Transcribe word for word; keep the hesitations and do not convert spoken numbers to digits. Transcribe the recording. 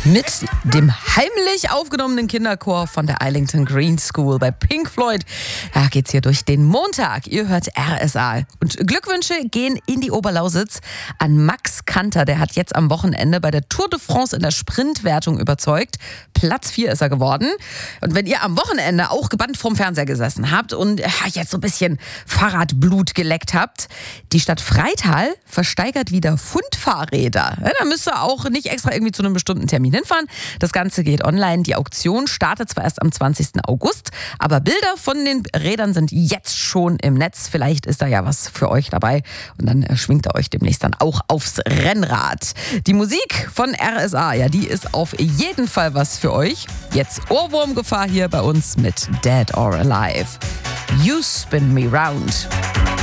Mit dem heimlich aufgenommenen Kinderchor von der Islington Green School bei Pink Floyd. Da geht's hier durch den Montag. Ihr hört R S A. Und Glückwünsche gehen in die Oberlausitz an Max Kanter. Der hat jetzt am Wochenende bei der Tour de France in der Sprintwertung überzeugt. Platz vier ist er geworden. Und wenn ihr am Wochenende auch gebannt vorm Fernseher gesessen habt und jetzt so ein bisschen Fahrradblut geleckt habt, die Stadt Freital versteigert wieder Fundfahrräder. Ja, da müsst ihr auch nicht extra irgendwie zu einem bestimmten Termin hinfahren. Das Ganze geht online. Die Auktion startet zwar erst am zwanzigsten August, aber Bilder von den Rädern sind jetzt schon im Netz. Vielleicht ist da ja was für euch dabei und dann schwingt ihr euch demnächst dann auch aufs Rennrad. Die Musik von R S A, ja, die ist auf jeden Fall was für euch. Jetzt Ohrwurmgefahr hier bei uns mit Dead or Alive. You spin me round.